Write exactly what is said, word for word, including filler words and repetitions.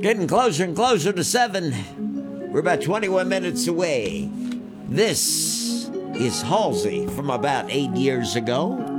Getting closer and closer to seven. We're about twenty-one minutes away. This is Halsey from about eight years ago.